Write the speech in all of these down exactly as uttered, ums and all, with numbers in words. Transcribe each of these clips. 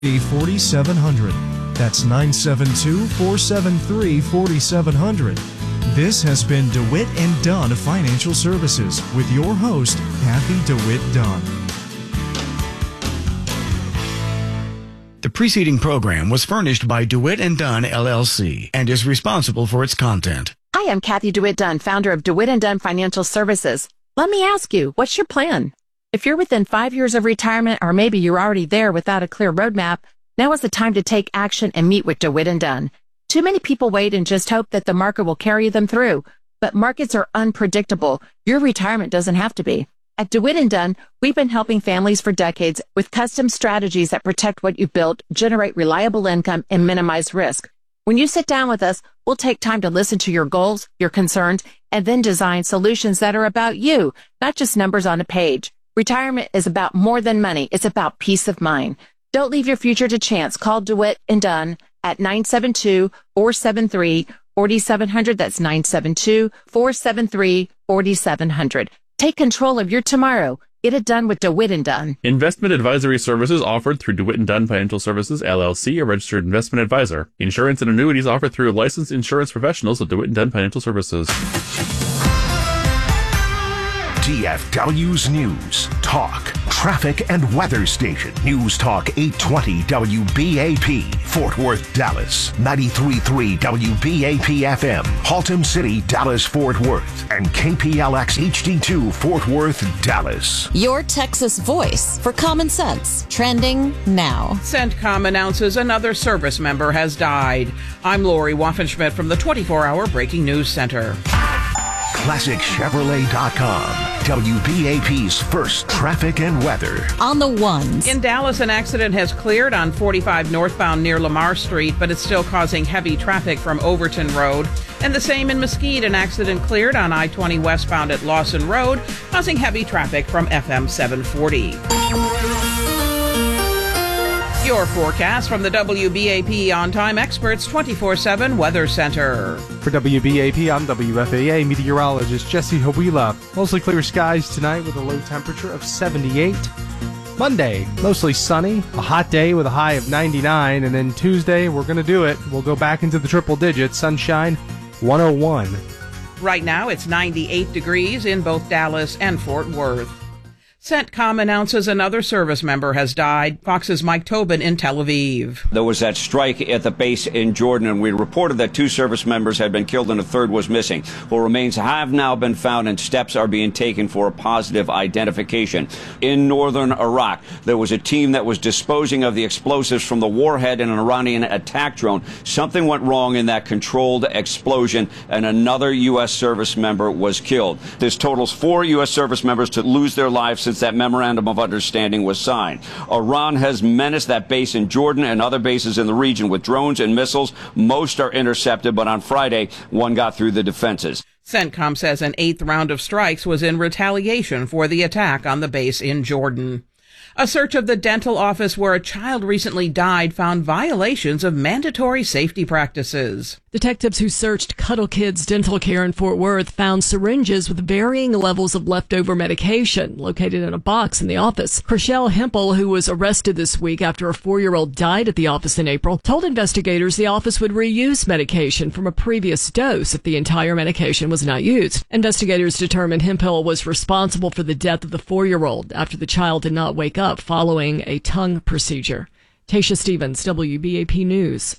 forty-seven hundred. That's nine seven two, four seven three, four seven zero zero. This has been DeWitt and Dunn Financial Services with your host, Kathy DeWitt Dunn. The preceding program was furnished by DeWitt and Dunn, L L C, and is responsible for its content. Hi, I'm Kathy DeWitt Dunn, founder of DeWitt and Dunn Financial Services. Let me ask you, what's your plan? If you're within five years of retirement, or maybe you're already there without a clear roadmap, now is the time to take action and meet with DeWitt and Dunn. Too many people wait and just hope that the market will carry them through. But markets are unpredictable. Your retirement doesn't have to be. At DeWitt and Dunn, we've been helping families for decades with custom strategies that protect what you've built, generate reliable income, and minimize risk. When you sit down with us, we'll take time to listen to your goals, your concerns, and then design solutions that are about you, not just numbers on a page. Retirement is about more than money. It's about peace of mind. Don't leave your future to chance. Call DeWitt and Dunn at nine seven two, four seven three, four seven zero zero. That's nine seven two, four seven three, four seven zero zero. Take control of your tomorrow. Get it done with DeWitt and Dunn. Investment advisory services offered through DeWitt and Dunn Financial Services, L L C, a registered investment advisor. Insurance and annuities offered through licensed insurance professionals of DeWitt and Dunn Financial Services. D F W's News, Talk, Traffic and Weather Station. News Talk eight twenty W B A P, Fort Worth, Dallas. ninety-three point three W B A P F M, Haltom City, Dallas, Fort Worth. And K P L X H D two, Fort Worth, Dallas. Your Texas voice for common sense. Trending now. CENTCOM announces another service member has died. I'm Lori Waffenschmidt from the twenty-four hour Breaking News Center. Classic Chevrolet dot com. W B A P's first traffic and weather. On the ones. In Dallas, an accident has cleared on forty-five northbound near Lamar Street, but it's still causing heavy traffic from Overton Road. And the same in Mesquite, an accident cleared on I twenty westbound at Lawson Road, causing heavy traffic from F M seven forty. Your forecast from the W B A P On-Time Experts twenty-four seven Weather Center. For W B A P, I'm W F A A meteorologist Jesse Hawila. Mostly clear skies tonight with a low temperature of seventy-eight. Monday, mostly sunny, a hot day with a high of ninety-nine. And then Tuesday, we're going to do it. We'll go back into the triple digits. Sunshine, one oh one. Right now, it's ninety-eight degrees in both Dallas and Fort Worth. CENTCOM announces another service member has died. Fox's Mike Tobin in Tel Aviv. There was that strike at the base in Jordan, and we reported that two service members had been killed and a third was missing. Well, remains have now been found, and steps are being taken for a positive identification. In northern Iraq, there was a team that was disposing of the explosives from the warhead in an Iranian attack drone. Something went wrong in that controlled explosion, and another U S service member was killed. This totals four U S service members to lose their lives since that memorandum of understanding was signed. Iran has menaced that base in Jordan and other bases in the region with drones and missiles. Most are intercepted, but on Friday, one got through the defenses. CENTCOM says an eighth round of strikes was in retaliation for the attack on the base in Jordan. A search of the dental office where a child recently died found violations of mandatory safety practices. Detectives who searched Cuddle Kids Dental Care in Fort Worth found syringes with varying levels of leftover medication located in a box in the office. Chriselle Hempel, who was arrested this week after a four-year-old died at the office in April, told investigators the office would reuse medication from a previous dose if the entire medication was not used. Investigators determined Hempel was responsible for the death of the four-year-old after the child did not wake up following a tongue procedure. Tasha Stevens, W B A P News.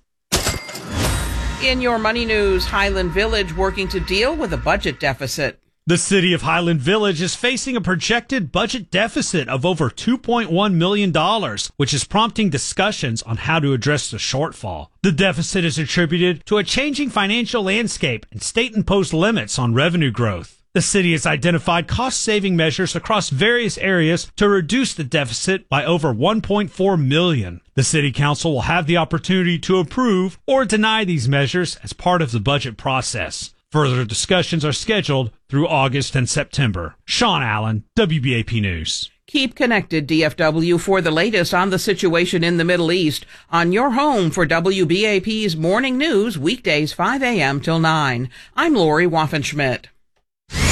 In your money news, Highland Village working to deal with a budget deficit. The city of Highland Village is facing a projected budget deficit of over two point one million dollars, which is prompting discussions on how to address the shortfall. The deficit is attributed to a changing financial landscape and state-imposed limits on revenue growth. The city has identified cost-saving measures across various areas to reduce the deficit by over one point four million dollars. The city council will have the opportunity to approve or deny these measures as part of the budget process. Further discussions are scheduled through August and September. Sean Allen, W B A P News. Keep connected, D F W, for the latest on the situation in the Middle East on your home for W B A P's Morning News, weekdays five a.m. till nine. I'm Lori Waffenschmidt.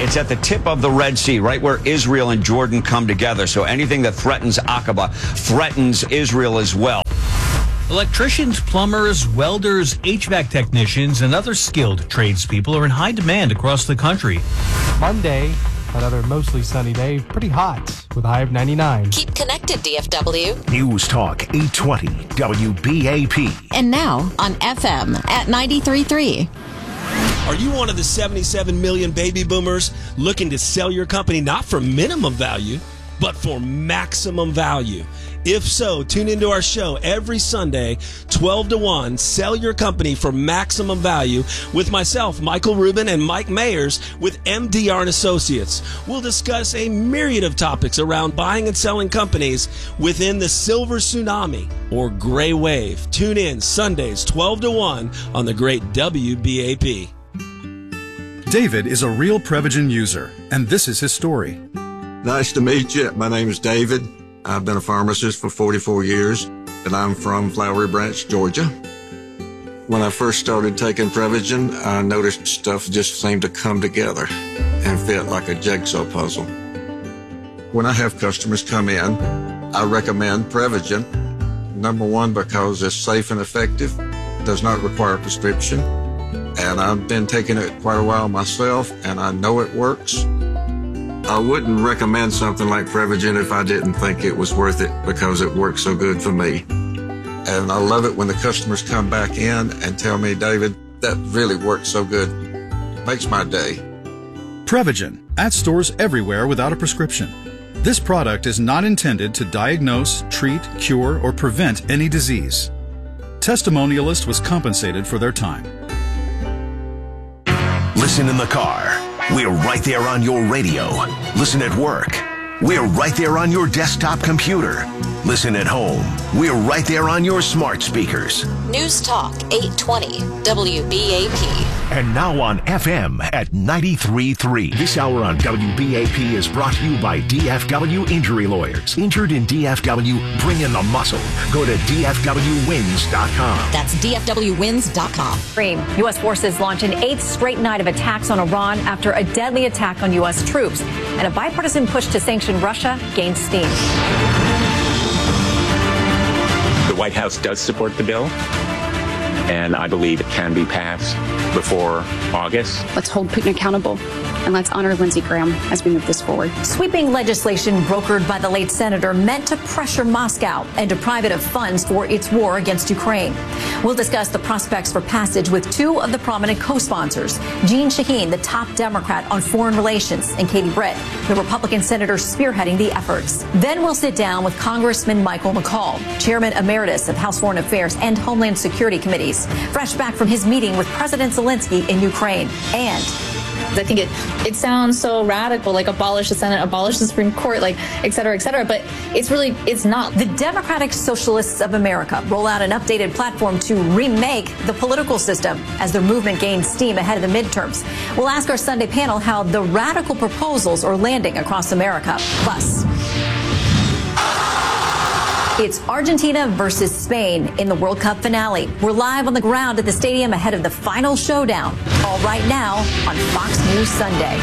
It's at the tip of the Red Sea, right where Israel and Jordan come together. So anything that threatens Aqaba threatens Israel as well. Electricians, plumbers, welders, H V A C technicians, and other skilled tradespeople are in high demand across the country. Monday, another mostly sunny day, pretty hot with a high of ninety-nine. Keep connected, D F W. News Talk eight twenty W B A P. And now on F M at ninety-three point three. Are you one of the seventy-seven million baby boomers looking to sell your company not for minimum value, but for maximum value? If so, tune into our show every Sunday, twelve to one, Sell Your Company for Maximum Value, with myself, Michael Rubin, and Mike Mayers with M D R and Associates. We'll discuss a myriad of topics around buying and selling companies within the silver tsunami or gray wave. Tune in Sundays, twelve to one on the great W B A P. David is a real Prevagen user, and this is his story. Nice to meet you. My name is David. I've been a pharmacist for forty-four years, and I'm from Flowery Branch, Georgia. When I first started taking Prevagen, I noticed stuff just seemed to come together and fit like a jigsaw puzzle. When I have customers come in, I recommend Prevagen. Number one, because it's safe and effective, does not require a prescription, and I've been taking it quite a while myself, and I know it works. I wouldn't recommend something like Prevagen if I didn't think it was worth it, because it works so good for me. And I love it when the customers come back in and tell me, David, that really works so good. It makes my day. Prevagen, at stores everywhere without a prescription. This product is not intended to diagnose, treat, cure, or prevent any disease. Testimonialist was compensated for their time. Listen in the car. We're right there on your radio. Listen at work. We're right there on your desktop computer. Listen at home. We're right there on your smart speakers. News Talk eight twenty W B A P. And now on F M at ninety-three point three. This hour on W B A P is brought to you by D F W Injury Lawyers. Injured in D F W, bring in the muscle. Go to D F W wins dot com. That's D F W wins dot com. U S forces launch an eighth straight night of attacks on Iran after a deadly attack on U S troops. And a bipartisan push to sanction Russia gains steam. The White House does support the bill, and I believe it can be passed before August. Let's hold Putin accountable, and let's honor Lindsey Graham as we move this forward. Sweeping legislation brokered by the late senator meant to pressure Moscow and deprive it of funds for its war against Ukraine. We'll discuss the prospects for passage with two of the prominent co-sponsors, Jeanne Shaheen, the top Democrat on foreign relations, and Katie Britt, the Republican senator spearheading the efforts. Then we'll sit down with Congressman Michael McCaul, chairman emeritus of House Foreign Affairs and Homeland Security Committees, fresh back from his meeting with President Zelensky in Ukraine. And I think it it sounds so radical, like abolish the Senate, abolish the Supreme Court, like et cetera, et cetera. But it's really, it's not. The Democratic Socialists of America roll out an updated platform to remake the political system as their movement gains steam ahead of the midterms. We'll ask our Sunday panel how the radical proposals are landing across America. Plus, it's Argentina versus Spain in the World Cup finale. We're live on the ground at the stadium ahead of the final showdown. All right now on Fox News Sunday.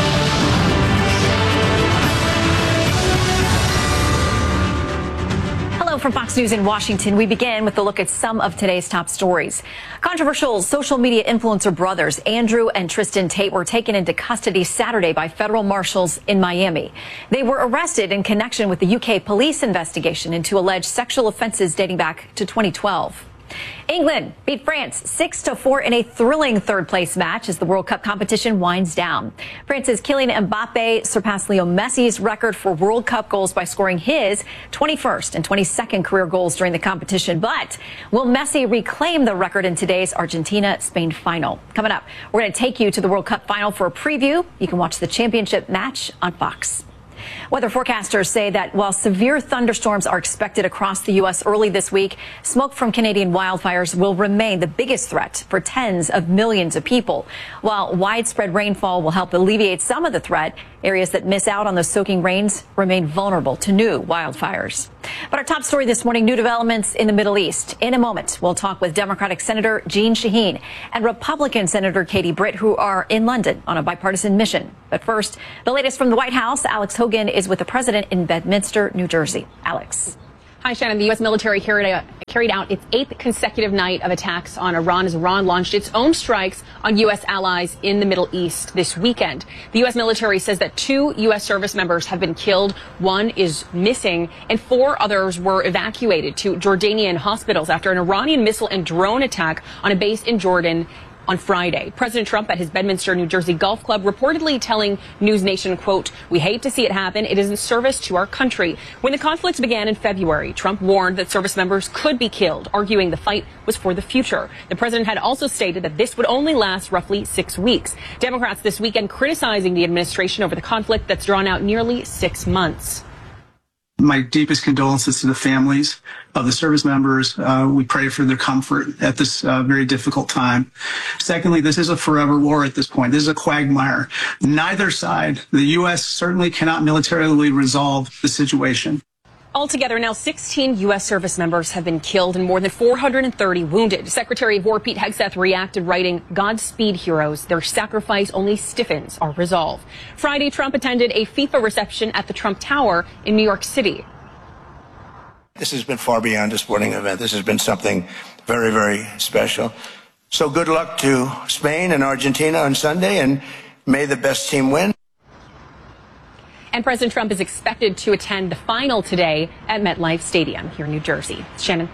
Hello from Fox News in Washington. We begin with a look at some of today's top stories. Controversial social media influencer brothers Andrew and Tristan Tate were taken into custody Saturday by federal marshals in Miami. They were arrested in connection with the U K police investigation into alleged sexual offenses dating back to twenty twelve. England beat France six to four in a thrilling third-place match as the World Cup competition winds down. France's Kylian Mbappe surpassed Leo Messi's record for World Cup goals by scoring his twenty-first and twenty-second career goals during the competition. But will Messi reclaim the record in today's Argentina-Spain final? Coming up, we're going to take you to the World Cup final for a preview. You can watch the championship match on Fox. Weather forecasters say that while severe thunderstorms are expected across the U S early this week, smoke from Canadian wildfires will remain the biggest threat for tens of millions of people. While widespread rainfall will help alleviate some of the threat, areas that miss out on the soaking rains remain vulnerable to new wildfires. But our top story this morning, new developments in the Middle East. In a moment, we'll talk with Democratic Senator Jeanne Shaheen and Republican Senator Katie Britt, who are in London on a bipartisan mission. But first, the latest from the White House. Alex Hogan is with the president in Bedminster, New Jersey. Alex. Hi, Shannon. The U S military carried out, carried out its eighth consecutive night of attacks on Iran as Iran launched its own strikes on U S allies in the Middle East this weekend. The U S military says that two U S service members have been killed, one is missing, and four others were evacuated to Jordanian hospitals after an Iranian missile and drone attack on a base in Jordan on Friday. President Trump at his Bedminster, New Jersey golf club reportedly telling News Nation, quote, "We hate to see it happen. It is in service to our country." When the conflict began in February, Trump warned that service members could be killed, arguing the fight was for the future. The president had also stated that this would only last roughly six weeks. Democrats this weekend criticizing the administration over the conflict that's drawn out nearly six months. My deepest condolences to the families of the service members. Uh, we pray for their comfort at this uh, very difficult time. Secondly, this is a forever war at this point. This is a quagmire. Neither side, the U S certainly cannot militarily resolve the situation. Altogether, now sixteen U S service members have been killed and more than four hundred thirty wounded. Secretary of War Pete Hegseth reacted, writing, "Godspeed, heroes. Their sacrifice only stiffens our resolve." Friday, Trump attended a FIFA reception at the Trump Tower in New York City. This has been far beyond a sporting event. This has been something very, very special. So good luck to Spain and Argentina on Sunday, and may the best team win. And President Trump is expected to attend the final today at MetLife Stadium here in New Jersey. Shannon.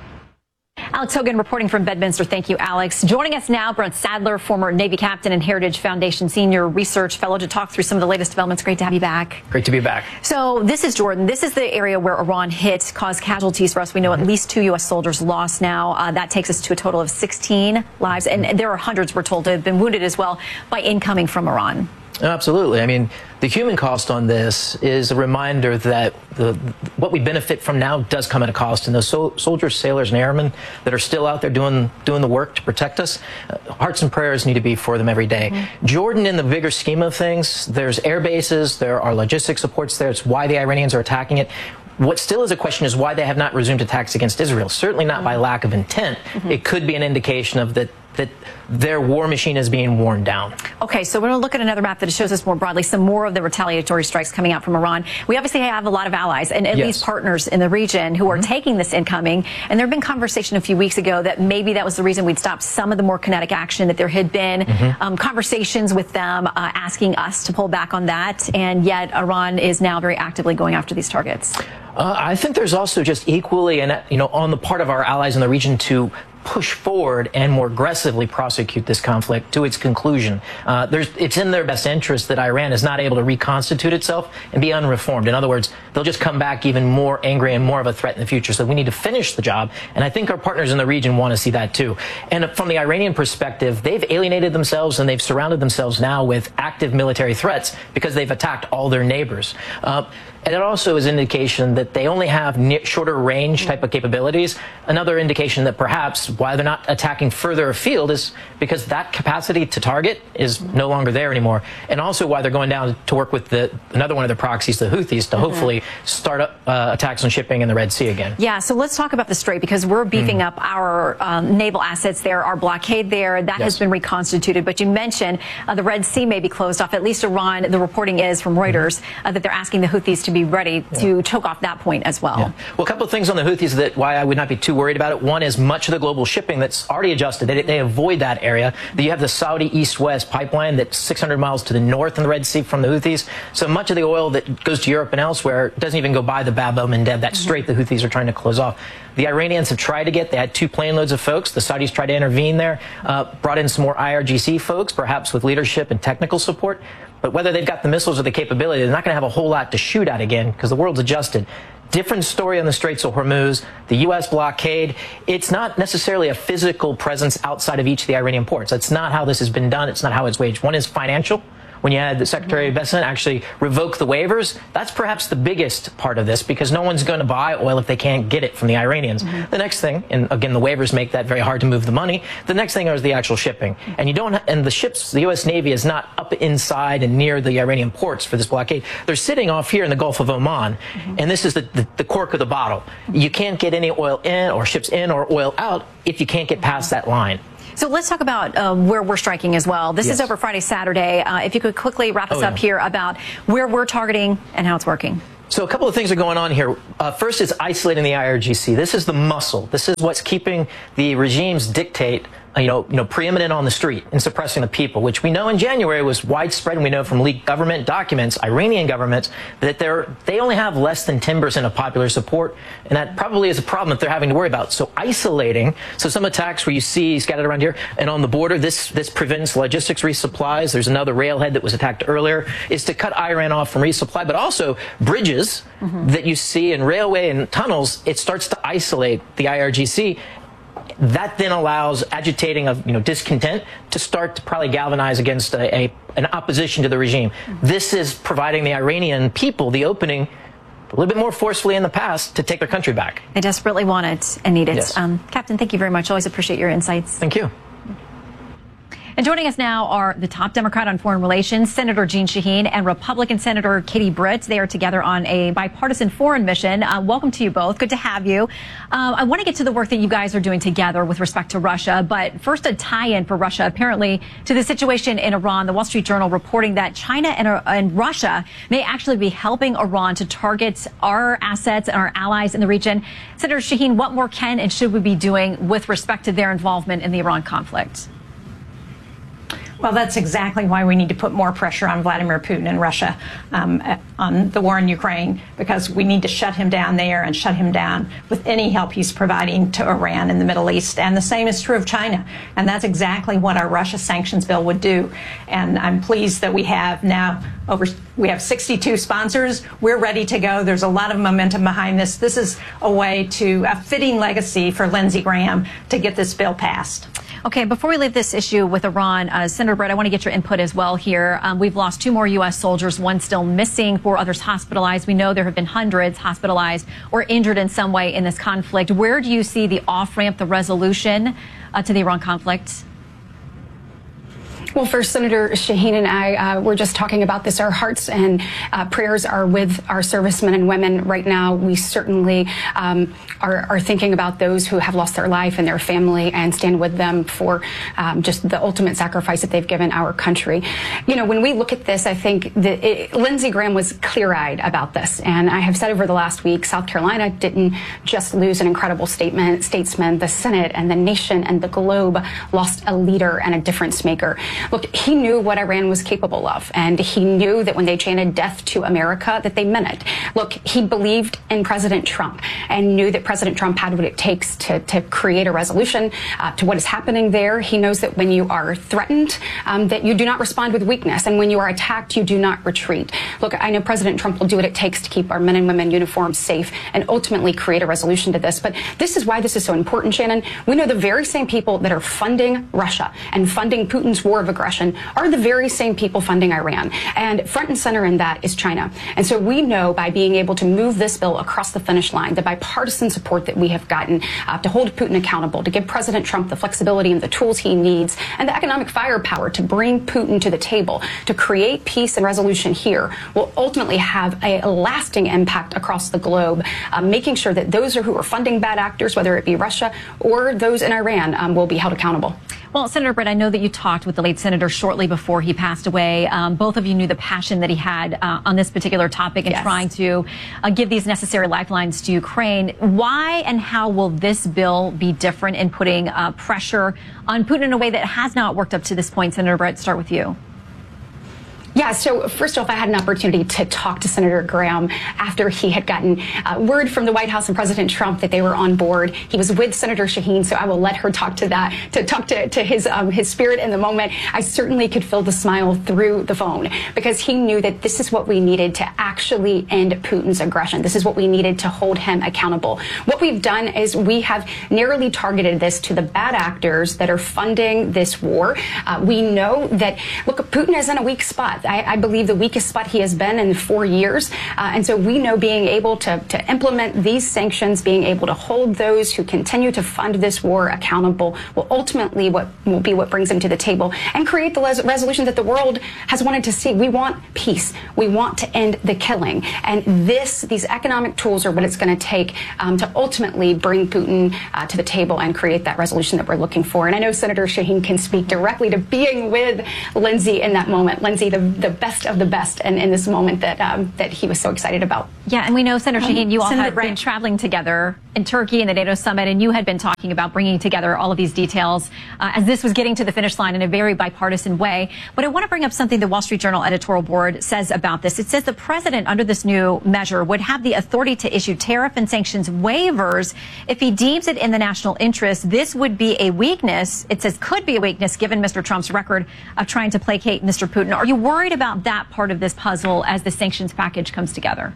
Alex Hogan reporting from Bedminster. Thank you, Alex. Joining us now, Brent Sadler, former Navy captain and Heritage Foundation senior research fellow, to talk through some of the latest developments. Great to have you back. Great to be back. So this is Jordan. This is the area where Iran hit, caused casualties for us. We know at least two U S soldiers lost now. Uh, that takes us to a total of sixteen lives. And there are hundreds, we're told, to have been wounded as well by incoming from Iran. Absolutely. I mean, the human cost on this is a reminder that the, what we benefit from now does come at a cost. And those so, soldiers, sailors, and airmen that are still out there doing doing the work to protect us, uh, hearts and prayers need to be for them every day. Mm-hmm. Jordan, in the bigger scheme of things, there's air bases, there are logistic supports there. It's why the Iranians are attacking it. What still is a question is why they have not resumed attacks against Israel. Certainly not mm-hmm. by lack of intent. Mm-hmm. It could be an indication of that that their war machine is being worn down. Okay, so we're going to look at another map that shows us more broadly some more of the retaliatory strikes coming out from Iran. We obviously have a lot of allies and at yes. least partners in the region who are mm-hmm. taking this incoming. And there had been conversation a few weeks ago that maybe that was the reason we'd stopped some of the more kinetic action, that there had been mm-hmm. um, conversations with them uh, asking us to pull back on that. And yet Iran is now very actively going after these targets. Uh, I think there's also just equally, and you know, on the part of our allies in the region to push forward and more aggressively prosecute this conflict to its conclusion. Uh, there's, it's in their best interest that Iran is not able to reconstitute itself and be unreformed. In other words, they'll just come back even more angry and more of a threat in the future. So we need to finish the job. And I think our partners in the region want to see that too. And from the Iranian perspective, they've alienated themselves and they've surrounded themselves now with active military threats because they've attacked all their neighbors. Uh, And it also is an indication that they only have near, shorter range type of capabilities. Another indication that perhaps why they're not attacking further afield is because that capacity to target is no longer there anymore. And also why they're going down to work with the another one of their proxies, the Houthis, to mm-hmm. hopefully start up uh, attacks on shipping in the Red Sea again. Yeah, so let's talk about the Strait, because we're beefing mm. up our um, naval assets there, our blockade there. That yes. has been reconstituted. But you mentioned uh, the Red Sea may be closed off. At least Iran, the reporting is from Reuters, mm-hmm. uh, that they're asking the Houthis to be ready yeah. to choke off that point as well. Yeah. Well, a couple of things on the Houthis that why I would not be too worried about it. One is much of the global shipping that's already adjusted. They, they avoid that area. You have the Saudi east-west pipeline that's six hundred miles to the north in the Red Sea from the Houthis. So much of the oil that goes to Europe and elsewhere doesn't even go by the Bab el-Mandeb, that mm-hmm. strait the Houthis are trying to close off. The Iranians have tried to get, they had two plane loads of folks. The Saudis tried to intervene there, uh, brought in some more I R G C folks, perhaps with leadership and technical support. But whether they've got the missiles or the capability, they're not going to have a whole lot to shoot at again because the world's adjusted. Different story on the Straits of Hormuz, the U S blockade. It's not necessarily a physical presence outside of each of the Iranian ports. That's not how this has been done. It's not how it's waged. One is financial, when you had the Secretary Bessent actually revoke the waivers, that's perhaps the biggest part of this, because no one's going to buy oil if they can't get it from the Iranians. Mm-hmm. The next thing, and again, the waivers make that very hard to move the money. The next thing is the actual shipping. And you don't, and the ships, the U S Navy is not up inside and near the Iranian ports for this blockade. They're sitting off here in the Gulf of Oman. Mm-hmm. And this is the, the, the cork of the bottle. Mm-hmm. You can't get any oil in or ships in or oil out if you can't get past that line. So let's talk about uh, where we're striking as well. This yes. is over Friday, Saturday. Uh, if you could quickly wrap us oh, yeah. up here about where we're targeting and how it's working. So a couple of things are going on here. Uh, first is isolating the I R G C. This is the muscle. This is what's keeping the regime's dictate You know, you know, preeminent on the street and suppressing the people, which we know in January was widespread. And we know from leaked government documents, Iranian governments, that they're, they only have less than ten percent of popular support. And that probably is a problem that they're having to worry about. So isolating, so some attacks where you see scattered around here and on the border, this, this prevents logistics resupplies. There's another railhead that was attacked earlier, is to cut Iran off from resupply, but also bridges mm-hmm. that you see in railway and tunnels. It starts to isolate the I R G C. That then allows agitating of you know discontent to start to probably galvanize against a, a an opposition to the regime. Mm-hmm. This is providing the Iranian people the opening a little bit more forcefully in the past to take their country back. They desperately want it and need it. Yes. Um, Captain, thank you very much. Always appreciate your insights. Thank you. And joining us now are the top Democrat on foreign relations, Senator Jeanne Shaheen, and Republican Senator Katie Britt. They are together on a bipartisan foreign mission. Uh, welcome to you both. Good to have you. Um, I want to get to the work that you guys are doing together with respect to Russia, but first a tie-in for Russia, apparently, to the situation in Iran. The Wall Street Journal reporting that China and, uh, and Russia may actually be helping Iran to target our assets and our allies in the region. Senator Shaheen, what more can and should we be doing with respect to their involvement in the Iran conflict? Well, that's exactly why we need to put more pressure on Vladimir Putin and Russia um, on the war in Ukraine, because we need to shut him down there and shut him down with any help he's providing to Iran in the Middle East. And the same is true of China. And that's exactly what our Russia sanctions bill would do. And I'm pleased that we have now over, we have sixty-two sponsors. We're ready to go. There's a lot of momentum behind this. This is a way to, a fitting legacy for Lindsey Graham to get this bill passed. Okay, before we leave this issue with Iran, uh, Senator Britt, I want to get your input as well here. Um, we've lost two more U S soldiers, one still missing, four others hospitalized. We know there have been hundreds hospitalized or injured in some way in this conflict. Where do you see the off-ramp, the resolution uh, to the Iran conflict? Well, first, Senator Shaheen and I uh, were just talking about this. Our hearts and uh, prayers are with our servicemen and women right now. We certainly um, are, are thinking about those who have lost their life and their family, and stand with them for um, just the ultimate sacrifice that they've given our country. You know, when we look at this, I think that it, Lindsey Graham was clear-eyed about this. And I have said over the last week, South Carolina didn't just lose an incredible statement, statesman. The Senate and the nation and the globe lost a leader and a difference maker. Look, he knew what Iran was capable of, and he knew that when they chanted death to America, that they meant it. Look, he believed in President Trump and knew that President Trump had what it takes to, to create a resolution uh, to what is happening there. He knows that when you are threatened, um, that you do not respond with weakness, and when you are attacked, you do not retreat. Look, I know President Trump will do what it takes to keep our men and women in uniform safe and ultimately create a resolution to this. But this is why this is so important, Shannon. We know the very same people that are funding Russia and funding Putin's war of aggression are the very same people funding Iran. And front and center in that is China. And so we know by being able to move this bill across the finish line, the bipartisan support that we have gotten uh, to hold Putin accountable, to give President Trump the flexibility and the tools he needs, and the economic firepower to bring Putin to the table, to create peace and resolution here, will ultimately have a lasting impact across the globe, uh, making sure that those who are funding bad actors, whether it be Russia or those in Iran, um, will be held accountable. Well, Senator Britt, I know that you talked with the late senator shortly before he passed away. Um, both of you knew the passion that he had uh, on this particular topic and yes. trying to uh, give these necessary lifelines to Ukraine. Why and how will this bill be different in putting uh, pressure on Putin in a way that has not worked up to this point? Senator Britt, start with you. Yeah, so first off, I had an opportunity to talk to Senator Graham after he had gotten uh, word from the White House and President Trump that they were on board. He was with Senator Shaheen, so I will let her talk to that, to talk to, to his um, his spirit in the moment. I certainly could feel the smile through the phone, because he knew that this is what we needed to actually end Putin's aggression. This is what we needed to hold him accountable. What we've done is we have narrowly targeted this to the bad actors that are funding this war. Uh, we know that, look, Putin is in a weak spot. I, I believe, the weakest spot he has been in four years. Uh, and so we know being able to, to implement these sanctions, being able to hold those who continue to fund this war accountable will ultimately what will be what brings them to the table and create the les- resolution that the world has wanted to see. We want peace. We want to end the killing. And this, these economic tools are what it's going to take um, to ultimately bring Putin uh, to the table and create that resolution that we're looking for. And I know Senator Shaheen can speak directly to being with Lindsey in that moment. Lindsey, the, the best of the best, and in this moment that um, that he was so excited about. Yeah, and we know, Senator Shaheen, you all Senator had Graham. been traveling together in Turkey in the NATO summit, and you had been talking about bringing together all of these details uh, as this was getting to the finish line in a very bipartisan way. But I want to bring up something the Wall Street Journal editorial board says about this. It says the president, under this new measure, would have the authority to issue tariff and sanctions waivers if he deems it in the national interest. This would be a weakness. It says could be a weakness given Mister Trump's record of trying to placate Mister Putin. Are you worried about that part of this puzzle as the sanctions package comes together?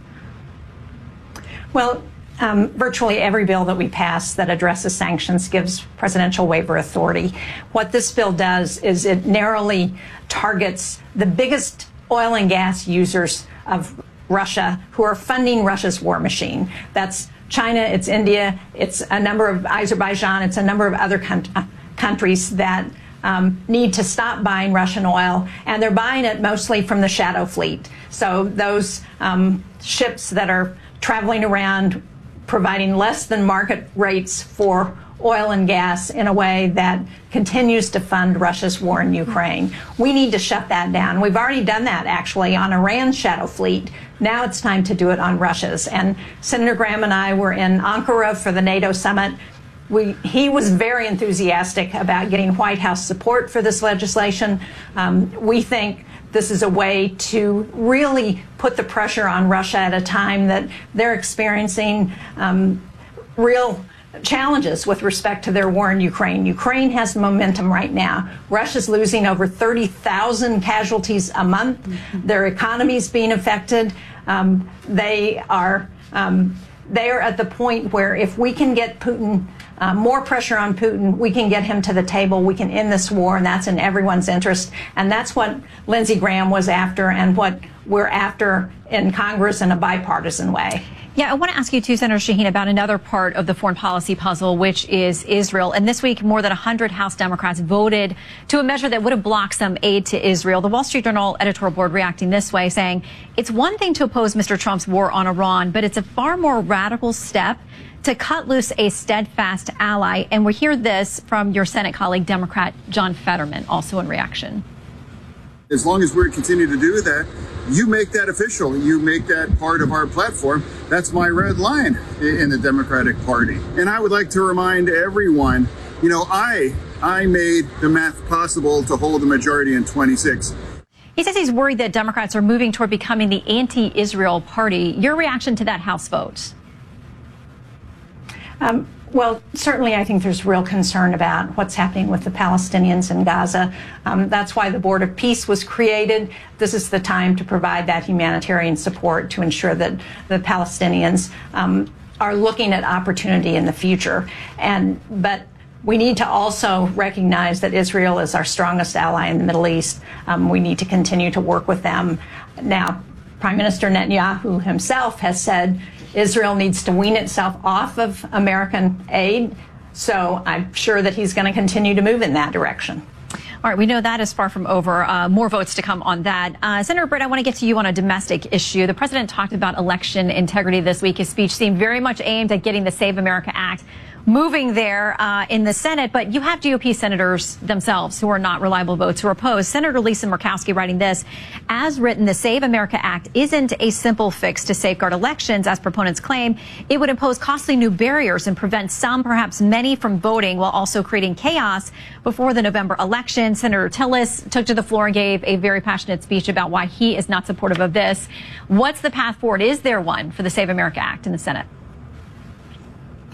Well, um, virtually every bill that we pass that addresses sanctions gives presidential waiver authority. What this bill does is it narrowly targets the biggest oil and gas users of Russia who are funding Russia's war machine. That's China, it's India, it's a number of Azerbaijan, it's a number of other con- uh, countries that um, need to stop buying Russian oil, and they're buying it mostly from the shadow fleet. So those um, ships that are traveling around providing less than market rates for oil and gas in a way that continues to fund Russia's war in Ukraine. We need to shut that down. We've already done that, actually, on Iran's shadow fleet. Now it's time to do it on Russia's. And Senator Graham and I were in Ankara for the NATO summit. We, he was very enthusiastic about getting White House support for this legislation. Um, we think this is a way to really put the pressure on Russia at a time that they're experiencing um, real challenges with respect to their war in Ukraine. Ukraine has momentum right now. Russia's losing over thirty thousand casualties a month. Mm-hmm. Their economy's being affected. Um, they are um, they are at the point where if we can get Putin Uh, more pressure on Putin, we can get him to the table, we can end this war, and that's in everyone's interest. And that's what Lindsey Graham was after and what we're after in Congress in a bipartisan way. Yeah, I want to ask you too, Senator Shaheen, about another part of the foreign policy puzzle, which is Israel. And this week, more than one hundred House Democrats voted to a measure that would have blocked some aid to Israel. The Wall Street Journal editorial board reacting this way, saying it's one thing to oppose Mister Trump's war on Iran, but it's a far more radical step to cut loose a steadfast ally. And we hear this from your Senate colleague, Democrat John Fetterman, also in reaction. As long as we continue to do that, you make that official. You make that part of our platform. That's my red line in the Democratic Party. And I would like to remind everyone, you know, I I made the math possible to hold a majority in twenty-six. He says he's worried that Democrats are moving toward becoming the anti-Israel party. Your reaction to that House vote? Um, well, certainly I think there's real concern about what's happening with the Palestinians in Gaza. Um, that's why the Board of Peace was created. This is the time to provide that humanitarian support to ensure that the Palestinians um, are looking at opportunity in the future. And but we need to also recognize that Israel is our strongest ally in the Middle East. Um, we need to continue to work with them. Now, Prime Minister Netanyahu himself has said Israel needs to wean itself off of American aid. So I'm sure that he's going to continue to move in that direction. All right, we know that is far from over. Uh, more votes to come on that. Uh, Senator Britt, I want to get to you on a domestic issue. The president talked about election integrity this week. His speech seemed very much aimed at getting the Save America Act moving there uh, in the Senate, but you have G O P senators themselves who are not reliable votes who are opposed. Senator Lisa Murkowski writing this, as written, the Save America Act isn't a simple fix to safeguard elections, as proponents claim. It would impose costly new barriers and prevent some, perhaps many, from voting while also creating chaos before the November election. Senator Tillis took to the floor and gave a very passionate speech about why he is not supportive of this. What's the path forward? Is there one for the Save America Act in the Senate?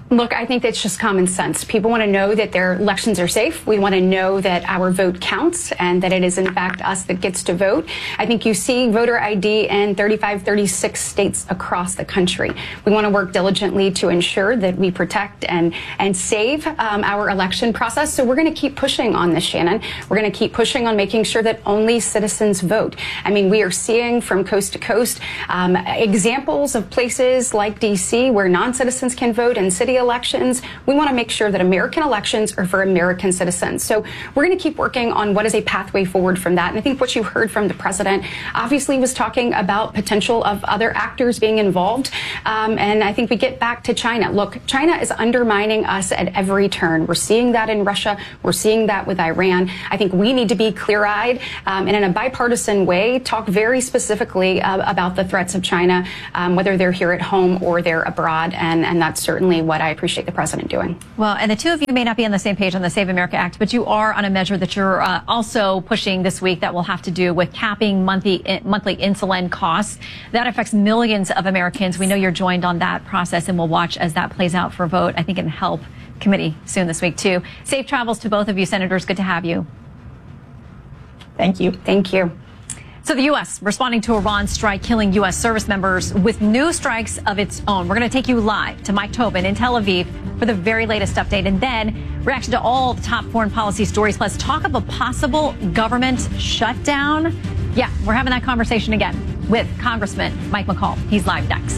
Look, I think that's just common sense. People want to know that their elections are safe. We want to know that our vote counts and that it is, in fact, us that gets to vote. I think you see voter I D in thirty-five, thirty-six states across the country. We want to work diligently to ensure that we protect and, and save um, our election process. So we're going to keep pushing on this, Shannon. We're going to keep pushing on making sure that only citizens vote. I mean, we are seeing from coast to coast um, examples of places like D C where non-citizens can vote and city elections. We want to make sure that American elections are for American citizens. So we're going to keep working on what is a pathway forward from that. And I think what you heard from the president obviously was talking about potential of other actors being involved. Um, and I think we get back to China. Look, China is undermining us at every turn. We're seeing that in Russia. We're seeing that with Iran. I think we need to be clear-eyed um, and in a bipartisan way talk very specifically uh, about the threats of China, um, whether they're here at home or they're abroad. And, and that's certainly what I appreciate the president doing. Well, and the two of you may not be on the same page on the Save America Act, but you are on a measure that you're uh, also pushing this week that will have to do with capping monthly monthly insulin costs. That affects millions of Americans. We know you're joined on that process, and we'll watch as that plays out for a vote, I think, in the Help Committee soon this week, too. Safe travels to both of you, Senators. Good to have you. Thank you. Thank you. So the U S responding to Iran's strike, killing U S service members with new strikes of its own. We're going to take you live to Mike Tobin in Tel Aviv for the very latest update. And then reaction to all the top foreign policy stories, plus talk of a possible government shutdown. Yeah, we're having that conversation again with Congressman Mike McCaul. He's live next.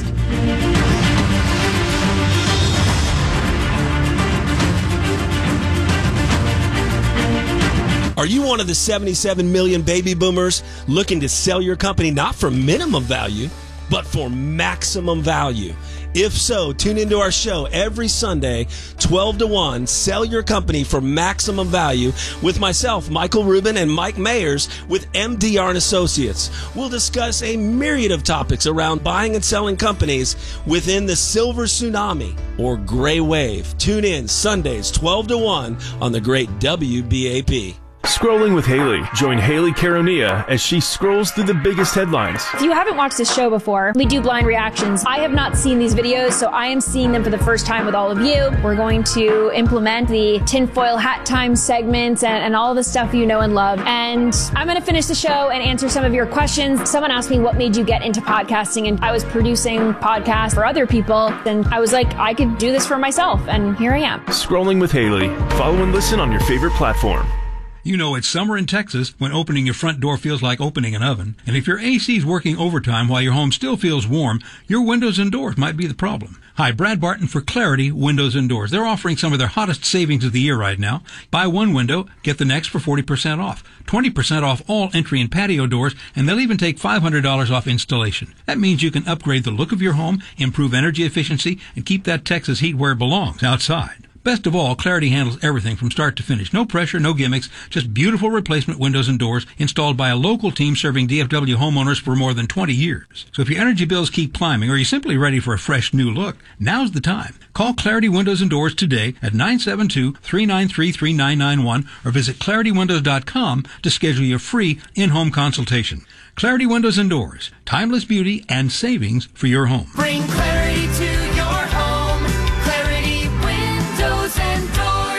Are you one of the seventy-seven million baby boomers looking to sell your company not for minimum value, but for maximum value? If so, tune into our show every Sunday, twelve to one, Sell Your Company for Maximum Value, with myself, Michael Rubin, and Mike Mayers with M D R and Associates. We'll discuss a myriad of topics around buying and selling companies within the silver tsunami or gray wave. Tune in Sundays, twelve to one on the great W B A P. Scrolling with Haley. Join Haley Caronia as she scrolls through the biggest headlines. If you haven't watched this show before, we do blind reactions. I have not seen these videos, so I am seeing them for the first time with all of you. We're going to implement the tinfoil hat time segments and, and all the stuff you know and love. And I'm going to finish the show and answer some of your questions. Someone asked me, what made you get into podcasting? And I was producing podcasts for other people. And I was like, I could do this for myself. And here I am. Scrolling with Haley. Follow and listen on your favorite platform. You know, it's summer in Texas when opening your front door feels like opening an oven. And if your A C is working overtime while your home still feels warm, your windows and doors might be the problem. Hi, Brad Barton for Clarity Windows and Doors. They're offering some of their hottest savings of the year right now. Buy one window, get the next for forty percent off. twenty percent off all entry and patio doors, and they'll even take five hundred dollars off installation. That means you can upgrade the look of your home, improve energy efficiency, and keep that Texas heat where it belongs, outside. Best of all, Clarity handles everything from start to finish. No pressure, no gimmicks, just beautiful replacement windows and doors installed by a local team serving D F W homeowners for more than twenty years. So if your energy bills keep climbing or you're simply ready for a fresh new look, now's the time. Call Clarity Windows and Doors today at nine seven two, three nine three, three nine nine one or visit clarity windows dot com to schedule your free in-home consultation. Clarity Windows and Doors, timeless beauty and savings for your home. Bring clarity to your home. Clarity Windows and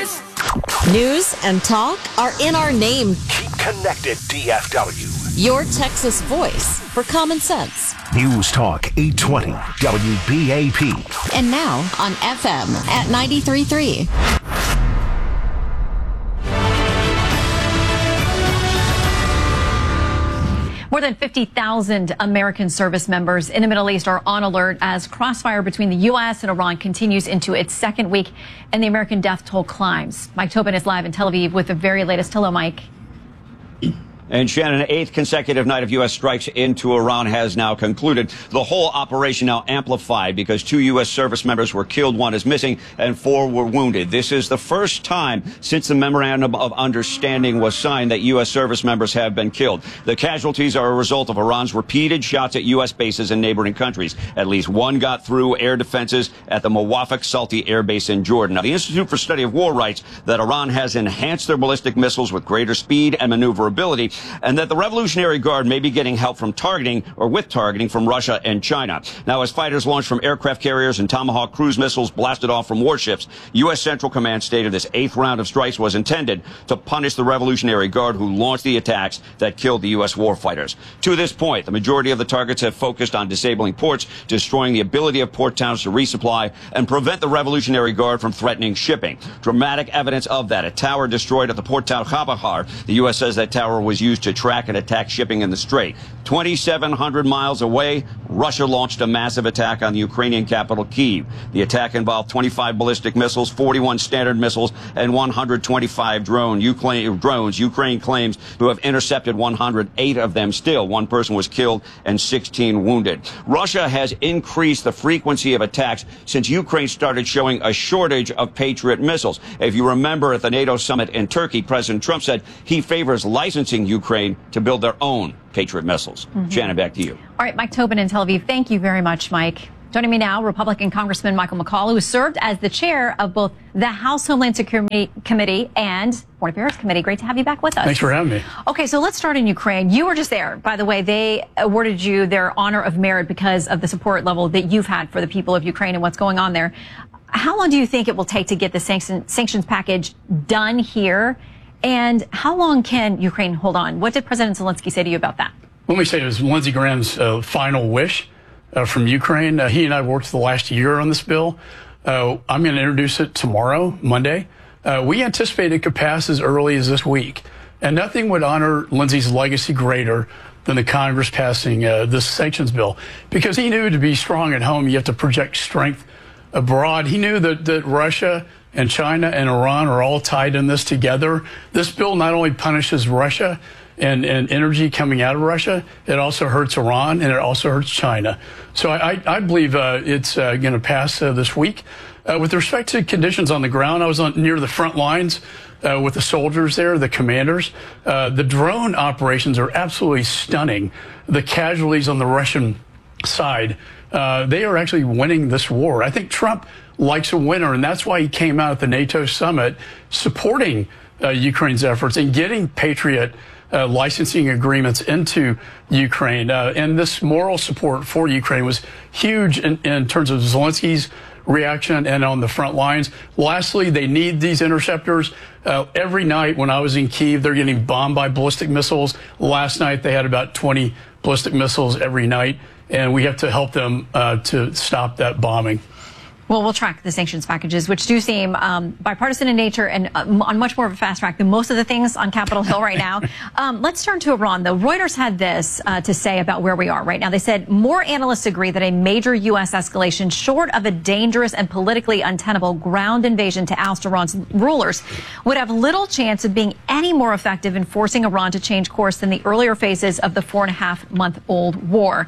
Doors. News and talk are in our name. Keep connected, D F W. Your Texas voice for common sense. News Talk eight twenty W B A P. And now on F M at ninety-three point three. More than fifty thousand American service members in the Middle East are on alert as crossfire between the U S and Iran continues into its second week and the American death toll climbs. Mike Tobin is live in Tel Aviv with the very latest. Hello, Mike. And Shannon, eighth consecutive night of U S strikes into Iran has now concluded. The whole operation now amplified because two U S service members were killed, one is missing, and four were wounded. This is the first time since the memorandum of understanding was signed that U S service members have been killed. The casualties are a result of Iran's repeated shots at U S bases in neighboring countries. At least one got through air defenses at the Muwafaq Salti Air Base in Jordan. Now, the Institute for Study of War writes that Iran has enhanced their ballistic missiles with greater speed and maneuverability, and that the Revolutionary Guard may be getting help from targeting or with targeting from Russia and China. Now, as fighters launched from aircraft carriers and Tomahawk cruise missiles blasted off from warships, U S. Central Command stated this eighth round of strikes was intended to punish the Revolutionary Guard who launched the attacks that killed the U S warfighters. To this point, the majority of the targets have focused on disabling ports, destroying the ability of port towns to resupply, and prevent the Revolutionary Guard from threatening shipping. Dramatic evidence of that. A tower destroyed at the port town Khabahar. The U S says that tower was used to track and attack shipping in the Strait. twenty-seven hundred miles away, Russia launched a massive attack on the Ukrainian capital, Kyiv. The attack involved twenty-five ballistic missiles, forty-one standard missiles, and one hundred twenty-five drone, Ukraine, drones. Ukraine claims to have intercepted one hundred eight of them. Still, one person was killed and sixteen wounded. Russia has increased the frequency of attacks since Ukraine started showing a shortage of Patriot missiles. If you remember at the NATO summit in Turkey, President Trump said he favors licensing Ukraine to build their own Patriot missiles. Mm-hmm. Shannon, back to you. All right, Mike Tobin in Tel Aviv. Thank you very much, Mike. Joining me now, Republican Congressman Michael McCaul, who served as the chair of both the House Homeland Security Committee and Foreign Affairs Committee. Great to have you back with us. Thanks for having me. Okay, so let's start in Ukraine. You were just there. By the way, they awarded you their honor of merit because of the support level that you've had for the people of Ukraine and what's going on there. How long do you think it will take to get the sanction, sanctions package done here? And how long can Ukraine hold on? What did President Zelensky say to you about that? Let me say it was Lindsey Graham's uh, final wish uh, from Ukraine. Uh, he and I worked the last year on this bill. Uh, I'm going to introduce it tomorrow, Monday. Uh, we anticipate it could pass as early as this week. And nothing would honor Lindsey's legacy greater than the Congress passing uh, this sanctions bill. Because he knew to be strong at home, you have to project strength abroad. He knew that, that Russia and China and Iran are all tied in this together. This bill not only punishes Russia and, and energy coming out of Russia, it also hurts Iran and it also hurts China. So I, I believe uh, it's uh, going to pass uh, this week. Uh, with respect to conditions on the ground, I was on, near the front lines uh, with the soldiers there, the commanders. Uh, the drone operations are absolutely stunning. The casualties on the Russian side, uh, they are actually winning this war. I think Trump likes a winner, and that's why he came out at the NATO summit supporting uh, Ukraine's efforts and getting Patriot uh, licensing agreements into Ukraine. Uh, and this moral support for Ukraine was huge in, in terms of Zelensky's reaction and on the front lines. Lastly, they need these interceptors. Uh, every night when I was in Kyiv, they're getting bombed by ballistic missiles. Last night, they had about twenty ballistic missiles every night, and we have to help them uh, to stop that bombing. Well, we'll track the sanctions packages, which do seem um, bipartisan in nature and uh, on much more of a fast track than most of the things on Capitol Hill right now. Um, let's turn to Iran, though. Reuters had this uh, to say about where we are right now. They said more analysts agree that a major U S escalation, short of a dangerous and politically untenable ground invasion to oust Iran's rulers, would have little chance of being any more effective in forcing Iran to change course than the earlier phases of the four and a half month old war.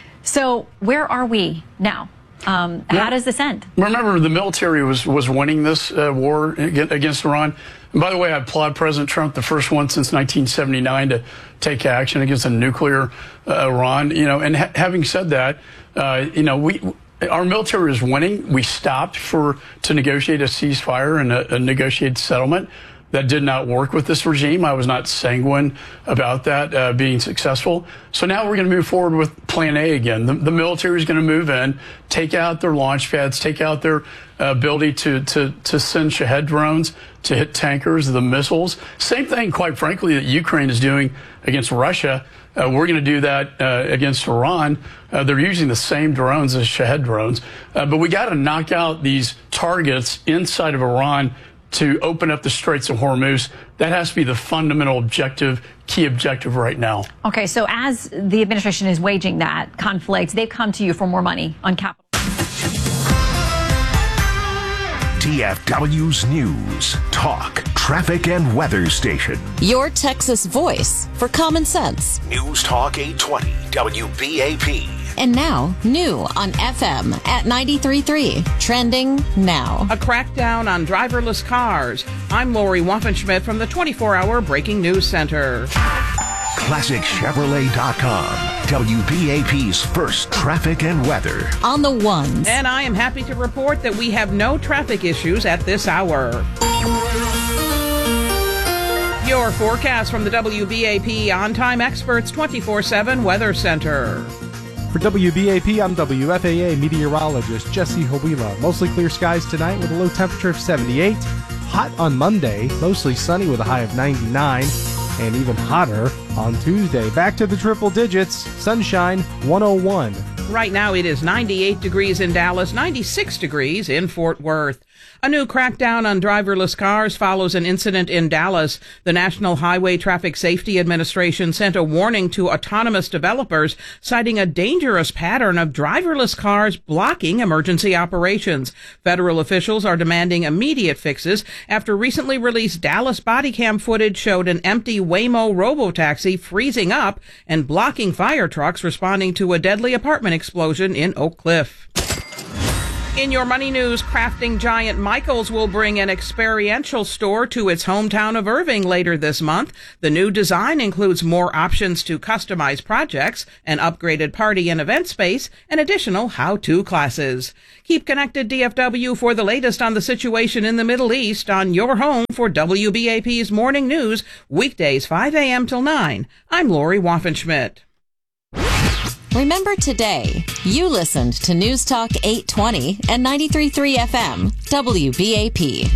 So where are we now? Um, how does this end? Remember, the military was, was winning this uh, war against Iran. And by the way, I applaud President Trump, the first one since nineteen seventy-nine to take action against a nuclear uh, Iran. You know, and ha having said that, uh, you know, we our military is winning. We stopped for to negotiate a ceasefire and a, a negotiated settlement. That did not work with this regime. I was not sanguine about that uh, being successful. So now we're going to move forward with Plan A again. The, the military is going to move in, take out their launch pads, take out their uh, ability to, to, to send Shahed drones to hit tankers, the missiles. Same thing, quite frankly, that Ukraine is doing against Russia. Uh, we're going to do that uh, against Iran. Uh, they're using the same drones as Shahed drones. Uh, but we got to knock out these targets inside of Iran to open up the Straits of Hormuz. That has to be the fundamental objective, key objective right now. Okay, so as the administration is waging that conflict, they've come to you for more money on Capitol. T F W's News, Talk, Traffic and Weather Station. Your Texas voice for common sense. News Talk eight twenty W B A P. And now, new on F M at ninety-three point three. Trending now. A crackdown on driverless cars. I'm Lori Waffenschmidt from the twenty-four hour Breaking News Center. Classic Chevrolet dot com. W B A P's first traffic and weather. On the ones. And I am happy to report that we have no traffic issues at this hour. Your forecast from the W B A P On-Time Experts twenty-four seven Weather Center. For W B A P, I'm W F A A meteorologist Jesse Hawila. Mostly clear skies tonight with a low temperature of seventy-eight. Hot on Monday, mostly sunny with a high of ninety-nine. And even hotter on Tuesday. Back to the triple digits, sunshine one oh one. Right now it is ninety-eight degrees in Dallas, ninety-six degrees in Fort Worth. A new crackdown on driverless cars follows an incident in Dallas. The National Highway Traffic Safety Administration sent a warning to autonomous developers, citing a dangerous pattern of driverless cars blocking emergency operations. Federal officials are demanding immediate fixes after recently released Dallas body cam footage showed an empty Waymo robotaxi freezing up and blocking fire trucks responding to a deadly apartment explosion in Oak Cliff. In your money news, crafting giant Michaels will bring an experiential store to its hometown of Irving later this month. The new design includes more options to customize projects, an upgraded party and event space, and additional how-to classes. Keep connected, D F W, for the latest on the situation in the Middle East on your home for W B A P's Morning News, weekdays five a.m. till nine. I'm Lori Waffenschmidt. Remember today, you listened to News Talk eight twenty and ninety-three point three F M, W B A P.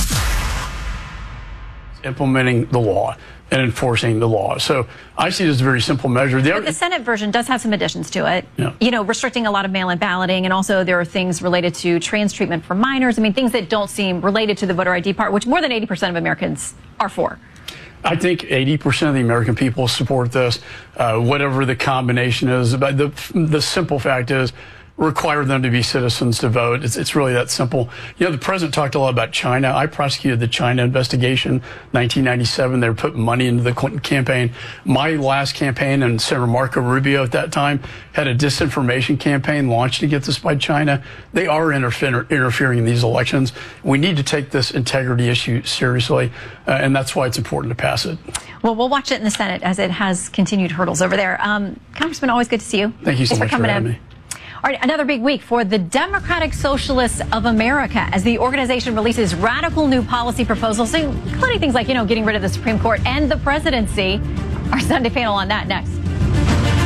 Implementing the law and enforcing the law. So I see it as a very simple measure. The, But the Senate version does have some additions to it. Yeah. You know, restricting a lot of mail-in balloting, and also there are things related to trans treatment for minors. I mean, things that don't seem related to the voter I D part, which more than eighty percent of Americans are for. I think eighty percent of the American people support this, uh, whatever the combination is. But the the simple fact is, require them to be citizens to vote. It's, it's really that simple. You know, the president talked a lot about China. I prosecuted the China investigation, nineteen ninety-seven. They were putting money into the Clinton campaign. My last campaign, and Senator Marco Rubio at that time, had a disinformation campaign launched against us by China. They are interfer- interfering in these elections. We need to take this integrity issue seriously, uh, and that's why it's important to pass it. Well, we'll watch it in the Senate as it has continued hurdles over there. Um, Congressman, always good to see you. Thank you so Thanks much for coming for having in. me. All right, another big week for the Democratic Socialists of America as the organization releases radical new policy proposals, including things like, you know, getting rid of the Supreme Court and the presidency. Our Sunday panel on that next.